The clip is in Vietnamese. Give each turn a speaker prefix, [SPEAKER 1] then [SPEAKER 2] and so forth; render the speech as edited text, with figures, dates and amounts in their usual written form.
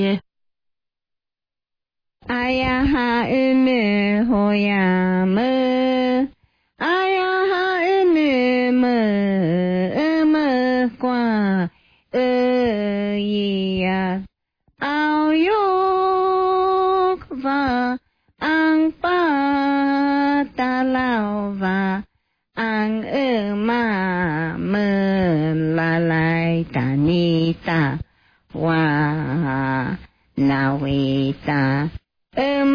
[SPEAKER 1] Ayaha eme hoya me, ayaha eme me qua ya, ao yok va ang pa ta lao va ang ma me la lai ta ni ta wa na we ta